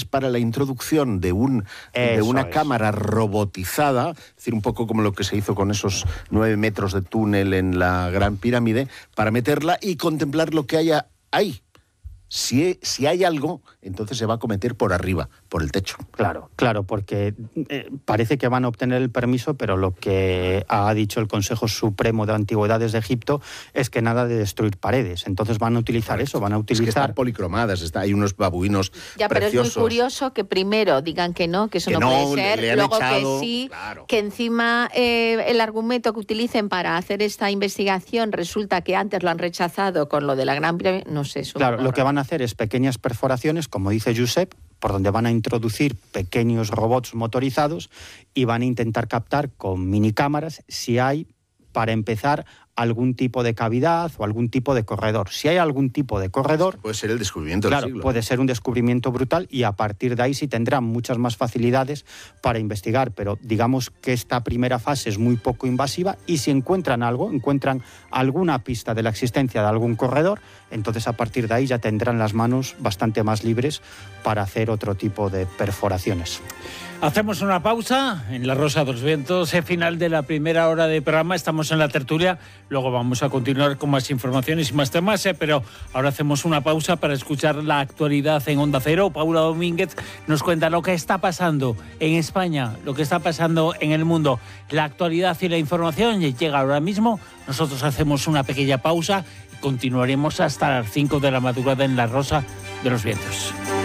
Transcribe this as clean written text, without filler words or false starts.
para la introducción de una cámara robotizada, es decir, un poco como lo que se hizo con esos 9 metros de túnel en la Gran Pirámide, para meterla y contemplar lo que haya ahí. Si hay algo, entonces se va a cometer por arriba, por el techo. Claro, porque parece que van a obtener el permiso, pero lo que ha dicho el Consejo Supremo de Antigüedades de Egipto es que nada de destruir paredes. Entonces van a utilizar eso, van a utilizar... Es que están policromadas, hay unos babuinos ya, pero preciosos. Es muy curioso que primero digan que no puede ser, luego echado, que sí, claro. Que encima el argumento que utilicen para hacer esta investigación resulta que antes lo han rechazado con lo de la Gran Pirámide, no sé. Claro, lo que van a hacer es pequeñas perforaciones, como dice Josep, por donde van a introducir pequeños robots motorizados y van a intentar captar con minicámaras si hay, para empezar, algún tipo de cavidad o algún tipo de corredor. Si hay algún tipo de corredor... Puede ser el descubrimiento del siglo. Puede ser un descubrimiento brutal y a partir de ahí sí tendrán muchas más facilidades para investigar, pero digamos que esta primera fase es muy poco invasiva y si encuentran alguna pista de la existencia de algún corredor, entonces a partir de ahí ya tendrán las manos bastante más libres para hacer otro tipo de perforaciones. Hacemos una pausa en La Rosa de los Vientos, final de la primera hora de programa, estamos en la tertulia, luego vamos a continuar con más informaciones y más temas, pero ahora hacemos una pausa para escuchar la actualidad en Onda Cero. Paula Domínguez nos cuenta lo que está pasando en España, lo que está pasando en el mundo, la actualidad y la información llega ahora mismo. Nosotros hacemos una pequeña pausa y continuaremos hasta las 5 de la madrugada en La Rosa de los Vientos.